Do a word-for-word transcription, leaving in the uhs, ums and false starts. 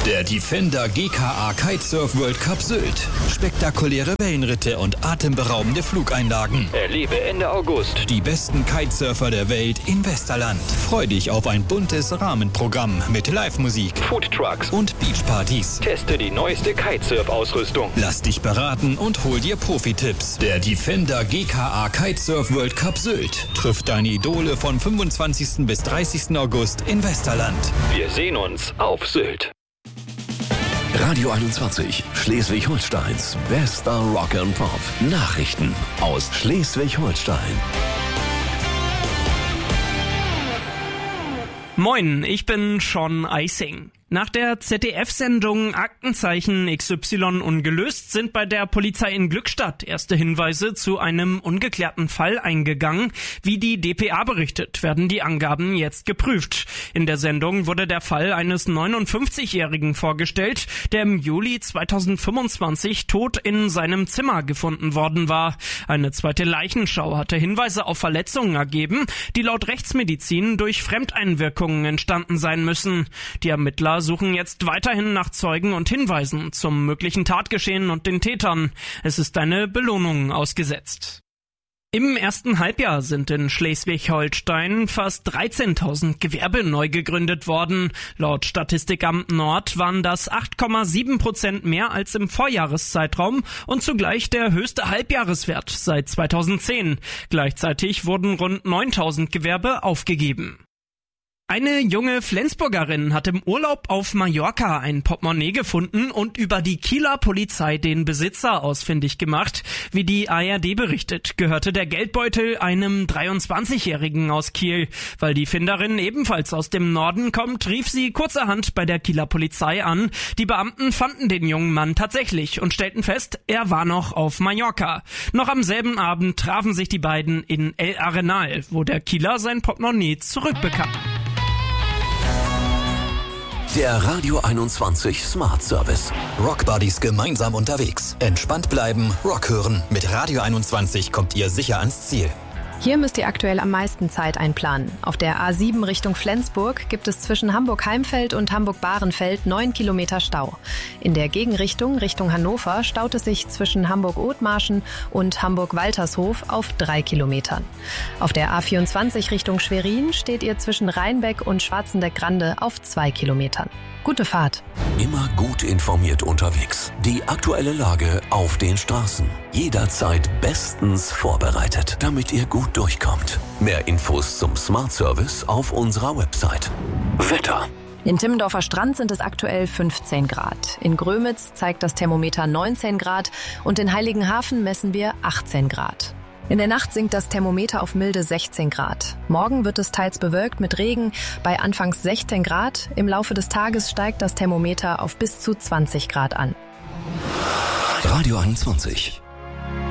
Der Defender G K A Kitesurf World Cup Sylt. Spektakuläre Wellenritte und atemberaubende Flugeinlagen. Erlebe Ende August die besten Kitesurfer der Welt in Westerland. Freu dich auf ein buntes Rahmenprogramm mit Live-Musik, Foodtrucks und Beachpartys. Teste die neueste Kitesurf-Ausrüstung. Lass dich beraten und hol dir Profi-Tipps. Der Defender G K A Kitesurf World Cup Sylt trifft deine Idole von fünfundzwanzigsten bis dreißigsten August in Westerland. Wir sehen uns auf Sylt. Radio einundzwanzig, Schleswig-Holsteins bester Rock and Pop. Nachrichten aus Schleswig-Holstein. Moin, ich bin Sean Eising. Nach der Z D F-Sendung Aktenzeichen X Y ungelöst sind bei der Polizei in Glückstadt erste Hinweise zu einem ungeklärten Fall eingegangen. Wie die D P A berichtet, werden die Angaben jetzt geprüft. In der Sendung wurde der Fall eines neunundfünfzigjährigen vorgestellt, der im Juli zweitausendfünfundzwanzig tot in seinem Zimmer gefunden worden war. Eine zweite Leichenschau hatte Hinweise auf Verletzungen ergeben, die laut Rechtsmedizin durch Fremdeinwirkungen entstanden sein müssen. Die Ermittler suchen jetzt weiterhin nach Zeugen und Hinweisen zum möglichen Tatgeschehen und den Tätern. Es ist eine Belohnung ausgesetzt. Im ersten Halbjahr sind in Schleswig-Holstein fast dreizehntausend Gewerbe neu gegründet worden. Laut Statistikamt Nord waren das acht Komma sieben Prozent mehr als im Vorjahreszeitraum und zugleich der höchste Halbjahreswert seit zweitausendzehn. Gleichzeitig wurden rund neuntausend Gewerbe aufgegeben. Eine junge Flensburgerin hat im Urlaub auf Mallorca ein Portemonnaie gefunden und über die Kieler Polizei den Besitzer ausfindig gemacht. Wie die A R D berichtet, gehörte der Geldbeutel einem dreiundzwanzigjährigen aus Kiel. Weil die Finderin ebenfalls aus dem Norden kommt, rief sie kurzerhand bei der Kieler Polizei an. Die Beamten fanden den jungen Mann tatsächlich und stellten fest, er war noch auf Mallorca. Noch am selben Abend trafen sich die beiden in El Arenal, wo der Kieler sein Portemonnaie zurückbekam. Der Radio einundzwanzig Smart Service. Rockbuddies gemeinsam unterwegs. Entspannt bleiben, Rock hören. Mit Radio einundzwanzig kommt ihr sicher ans Ziel. Hier müsst ihr aktuell am meisten Zeit einplanen. Auf der A sieben Richtung Flensburg gibt es zwischen Hamburg-Heimfeld und Hamburg-Bahrenfeld neun Kilometer Stau. In der Gegenrichtung Richtung Hannover staut es sich zwischen Hamburg-Othmarschen und Hamburg-Waltershof auf drei Kilometern. Auf der A vierundzwanzig Richtung Schwerin steht ihr zwischen Rheinbeck und Schwarzenbeck-Grande auf zwei Kilometern. Gute Fahrt. Immer gut informiert unterwegs. Die aktuelle Lage auf den Straßen. Jederzeit bestens vorbereitet, damit ihr gut durchkommt. Mehr Infos zum Smart Service auf unserer Website. Wetter. In Timmendorfer Strand sind es aktuell fünfzehn Grad. In Grömitz zeigt das Thermometer neunzehn Grad und in Heiligenhafen messen wir achtzehn Grad. In der Nacht sinkt das Thermometer auf milde sechzehn Grad. Morgen wird es teils bewölkt mit Regen bei anfangs sechzehn Grad. Im Laufe des Tages steigt das Thermometer auf bis zu zwanzig Grad an. Radio einundzwanzig.